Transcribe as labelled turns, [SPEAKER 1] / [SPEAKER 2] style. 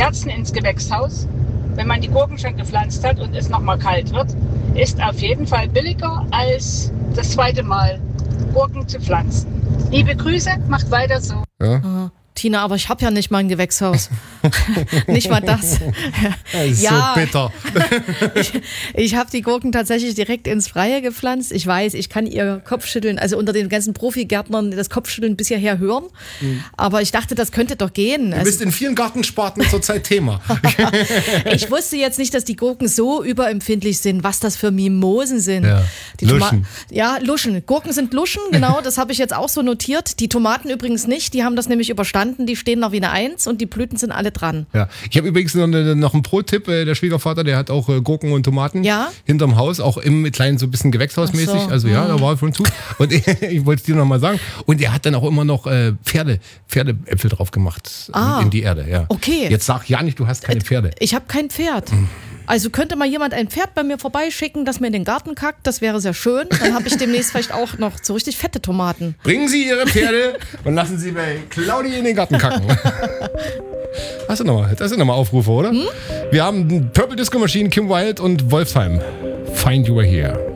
[SPEAKER 1] Kerzen ins Gewächshaus, wenn man die Gurken schon gepflanzt hat und es nochmal kalt wird, ist auf jeden Fall billiger als das zweite Mal Gurken zu pflanzen. Liebe Grüße, macht weiter so.
[SPEAKER 2] Ja. Tina, aber ich habe ja nicht mal ein Gewächshaus. Nicht mal das.
[SPEAKER 3] So bitter.
[SPEAKER 2] Ich habe die Gurken tatsächlich direkt ins Freie gepflanzt. Ich weiß, ich kann ihr Kopfschütteln, also unter den ganzen Profigärtnern das Kopfschütteln bis hierher hören. Aber ich dachte, das könnte doch gehen.
[SPEAKER 3] Du bist in vielen Gartensparten zurzeit Thema.
[SPEAKER 2] Ich wusste jetzt nicht, dass die Gurken so überempfindlich sind, was das für Mimosen sind.
[SPEAKER 3] Ja.
[SPEAKER 2] Die
[SPEAKER 3] Luschen.
[SPEAKER 2] Luschen. Gurken sind Luschen, genau, das habe ich jetzt auch so notiert. Die Tomaten übrigens nicht, die haben das nämlich überstanden. Die stehen noch wie eine Eins und die Blüten sind alle dran.
[SPEAKER 3] Ja. Ich habe übrigens noch einen Pro-Tipp. Der Schwiegervater, der hat auch Gurken und Tomaten hinterm Haus, auch im kleinen so ein bisschen gewächshausmäßig.
[SPEAKER 2] Ach so.
[SPEAKER 3] Also ja, da war schon zu. Und ich wollte es dir noch mal sagen. Und er hat dann auch immer noch Pferdeäpfel drauf gemacht in die Erde. Ja.
[SPEAKER 2] Okay.
[SPEAKER 3] Jetzt sag ja nicht, du hast keine Pferde.
[SPEAKER 2] Ich habe kein Pferd. Also könnte mal jemand ein Pferd bei mir vorbeischicken, das mir in den Garten kackt, das wäre sehr schön. Dann habe ich demnächst vielleicht auch noch so richtig fette Tomaten.
[SPEAKER 3] Bringen Sie Ihre Pferde und lassen Sie bei Claudi in den Garten kacken. Das sind nochmal Aufrufe, oder? Wir haben Purple Disco Machine, Kim Wilde und Wolfsheim. Find You Were Here.